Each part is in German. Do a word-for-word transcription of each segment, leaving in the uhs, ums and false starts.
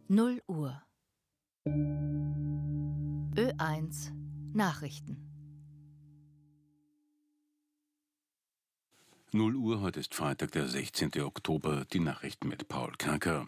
null Uhr. Ö eins Nachrichten. null Uhr, heute ist Freitag, der sechzehnte Oktober, die Nachrichten mit Paul Kerker.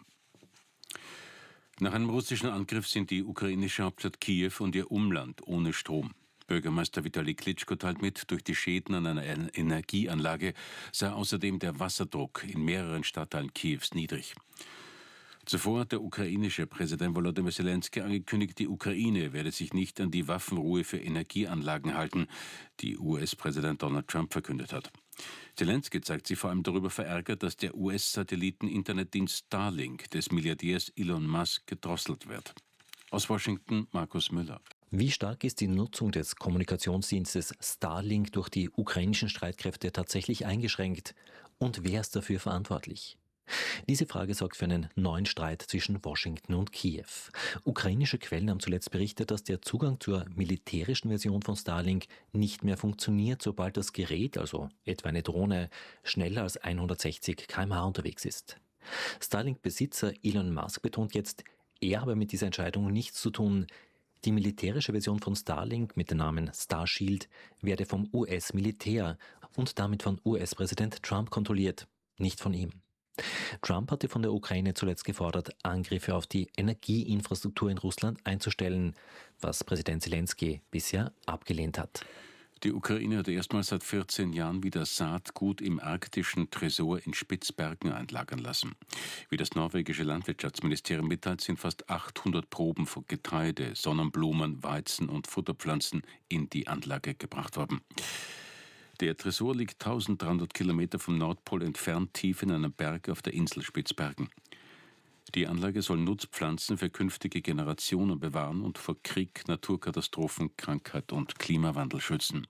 Nach einem russischen Angriff sind die ukrainische Hauptstadt Kiew und ihr Umland ohne Strom. Bürgermeister Vitali Klitschko teilt mit, durch die Schäden an einer Energieanlage sei außerdem der Wasserdruck in mehreren Stadtteilen Kiews niedrig. Zuvor hat der ukrainische Präsident Volodymyr Zelensky angekündigt, die Ukraine werde sich nicht an die Waffenruhe für Energieanlagen halten, die U S-Präsident Donald Trump verkündet hat. Zelensky zeigt sich vor allem darüber verärgert, dass der U S-Satelliten-Internetdienst Starlink des Milliardärs Elon Musk gedrosselt wird. Aus Washington, Markus Müller. Wie stark ist die Nutzung des Kommunikationsdienstes Starlink durch die ukrainischen Streitkräfte tatsächlich eingeschränkt? Und wer ist dafür verantwortlich? Diese Frage sorgt für einen neuen Streit zwischen Washington und Kiew. Ukrainische Quellen haben zuletzt berichtet, dass der Zugang zur militärischen Version von Starlink nicht mehr funktioniert, sobald das Gerät, also etwa eine Drohne, schneller als hundertsechzig Kilometer pro Stunde unterwegs ist. Starlink-Besitzer Elon Musk betont jetzt, er habe mit dieser Entscheidung nichts zu tun. Die militärische Version von Starlink mit dem Namen Starshield werde vom U S-Militär und damit von U S-Präsident Trump kontrolliert, nicht von ihm. Trump hatte von der Ukraine zuletzt gefordert, Angriffe auf die Energieinfrastruktur in Russland einzustellen, was Präsident Zelensky bisher abgelehnt hat. Die Ukraine hat erstmals seit vierzehn Jahren wieder Saatgut im arktischen Tresor in Spitzbergen einlagern lassen. Wie das norwegische Landwirtschaftsministerium mitteilt, sind fast achthundert Proben von Getreide, Sonnenblumen, Weizen und Futterpflanzen in die Anlage gebracht worden. Der Tresor liegt eintausenddreihundert Kilometer vom Nordpol entfernt, tief in einem Berg auf der Insel Spitzbergen. Die Anlage soll Nutzpflanzen für künftige Generationen bewahren und vor Krieg, Naturkatastrophen, Krankheit und Klimawandel schützen.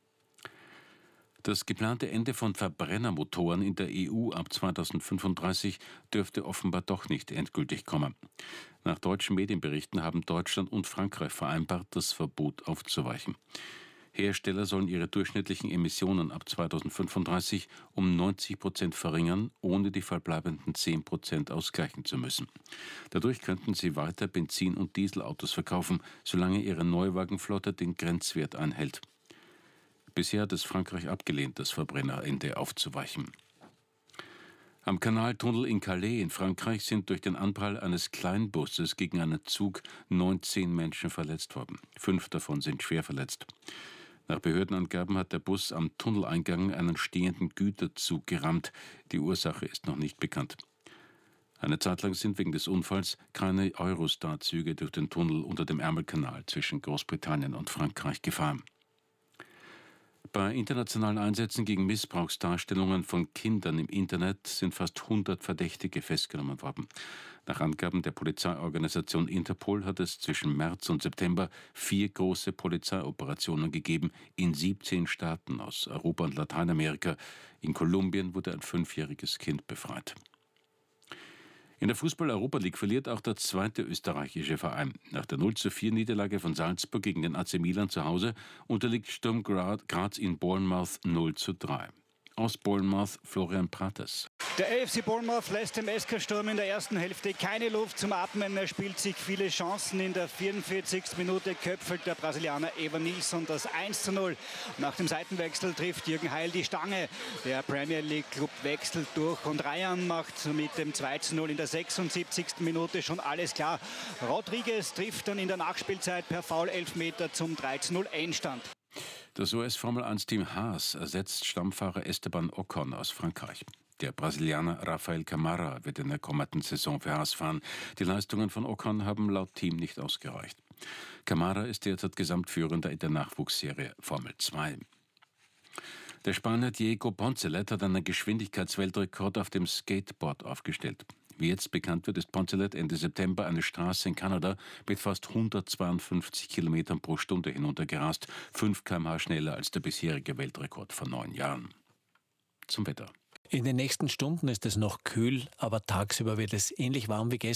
Das geplante Ende von Verbrennermotoren in der E U ab zweitausendfünfunddreißig dürfte offenbar doch nicht endgültig kommen. Nach deutschen Medienberichten haben Deutschland und Frankreich vereinbart, das Verbot aufzuweichen. Hersteller sollen ihre durchschnittlichen Emissionen ab zweitausendfünfunddreißig um neunzig Prozent verringern, ohne die verbleibenden zehn Prozent ausgleichen zu müssen. Dadurch könnten sie weiter Benzin- und Dieselautos verkaufen, solange ihre Neuwagenflotte den Grenzwert einhält. Bisher hat es Frankreich abgelehnt, das Verbrennerende aufzuweichen. Am Kanaltunnel in Calais in Frankreich sind durch den Anprall eines Kleinbusses gegen einen Zug neunzehn Menschen verletzt worden. Fünf davon sind schwer verletzt. Nach Behördenangaben hat der Bus am Tunneleingang einen stehenden Güterzug gerammt. Die Ursache ist noch nicht bekannt. Eine Zeit lang sind wegen des Unfalls keine Eurostar-Züge durch den Tunnel unter dem Ärmelkanal zwischen Großbritannien und Frankreich gefahren. Bei internationalen Einsätzen gegen Missbrauchsdarstellungen von Kindern im Internet sind fast hundert Verdächtige festgenommen worden. Nach Angaben der Polizeiorganisation Interpol hat es zwischen März und September vier große Polizeioperationen gegeben in siebzehn Staaten aus Europa und Lateinamerika. In Kolumbien wurde ein fünfjähriges Kind befreit. In der Fußball-Europa League verliert auch der zweite österreichische Verein. Nach der null zu vier Niederlage von Salzburg gegen den A C Milan zu Hause unterliegt Sturm Graz in Bournemouth null zu drei. Aus Bournemouth Florian Prates. Der A F C Bournemouth lässt dem S K Sturm in der ersten Hälfte keine Luft zum Atmen. Er spielt sich viele Chancen. In der vierundvierzigsten Minute köpfelt der Brasilianer Evan Nilsson das eins zu null. Nach dem Seitenwechsel trifft Jürgen Heil die Stange. Der Premier League Club wechselt durch und Ryan macht mit dem zwei zu null in der sechsundsiebzigsten Minute schon alles klar. Rodriguez trifft dann in der Nachspielzeit per Foul-Elfmeter zum drei zu null Endstand. Das U S-Formel eins Team Haas ersetzt Stammfahrer Esteban Ocon aus Frankreich. Der Brasilianer Rafael Camara wird in der kommenden Saison für Haas fahren. Die Leistungen von Ocon haben laut Team nicht ausgereicht. Camara ist derzeit Gesamtführender in der Nachwuchsserie Formel zwei. Der Spanier Diego Poncelet hat einen Geschwindigkeitsweltrekord auf dem Skateboard aufgestellt. Wie jetzt bekannt wird, ist Poncelet Ende September eine Straße in Kanada mit fast hundertzweiundfünfzig Kilometern pro Stunde hinuntergerast, fünf Kilometer pro Stunde schneller als der bisherige Weltrekord von neun Jahren. Zum Wetter. In den nächsten Stunden ist es noch kühl, aber tagsüber wird es ähnlich warm wie gestern.